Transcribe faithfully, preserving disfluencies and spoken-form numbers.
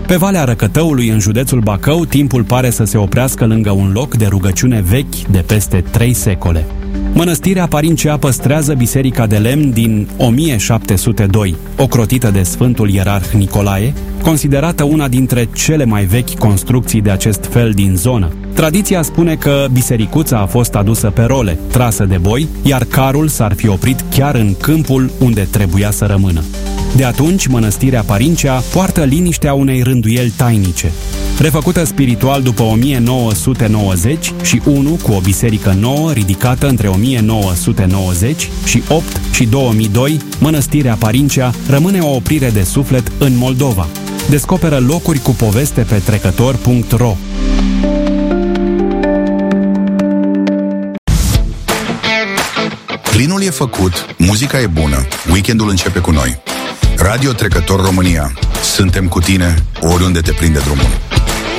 Pe Valea Răcătăului, în județul Bacău, timpul pare să se oprească lângă un loc de rugăciune vechi de peste trei secole. Mănăstirea Parincea păstrează biserica de lemn din o mie șapte sute doi, ocrotită de Sfântul Ierarh Nicolae, considerată una dintre cele mai vechi construcții de acest fel din zonă. Tradiția spune că bisericuța a fost adusă pe role, trasă de boi, iar carul s-ar fi oprit chiar în câmpul unde trebuia să rămână. De atunci, mănăstirea Parincea poartă liniștea unei rânduieli tainice. Refăcută spiritual după o mie nouă sute nouăzeci și unu, cu o biserică nouă ridicată între o mie nouă sute nouăzeci și opt și două mii doi, mănăstirea Parincea rămâne o oprire de suflet în Moldova. Descoperă locuri cu poveste pe trecător punct ro. Plinul e făcut, muzica e bună, weekendul începe cu noi. Radio Trecător România. Suntem cu tine oriunde te prinde drumul.